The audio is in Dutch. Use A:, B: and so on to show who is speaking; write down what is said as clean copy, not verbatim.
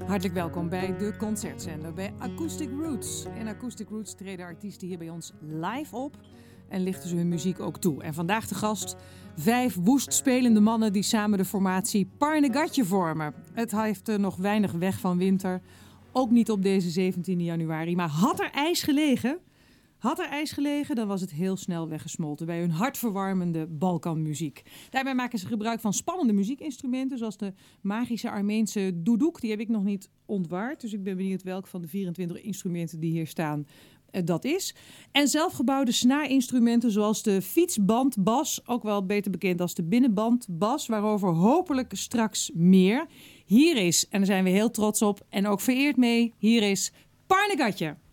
A: Hartelijk welkom bij de Concertzender, bij Acoustic Roots. In Acoustic Roots treden artiesten hier bij ons live op en lichten ze hun muziek ook toe. En vandaag de gast 5 woest spelende mannen die samen de formatie Parnegatje vormen. Het heeft nog weinig weg van winter, ook niet op deze 17 januari. Maar had er ijs gelegen, dan was het heel snel weggesmolten bij hun hartverwarmende Balkanmuziek. Daarbij maken ze gebruik van spannende muziekinstrumenten, zoals de magische Armeense duduk. Die heb ik nog niet ontwaard, dus ik ben benieuwd welke van de 24 instrumenten die hier staan dat is. En zelfgebouwde snaarinstrumenten zoals de fietsbandbas, ook wel beter bekend als de binnenbandbas, waarover hopelijk straks meer. Hier is, en daar zijn we heel trots op en ook vereerd mee, hier is Parnegatje.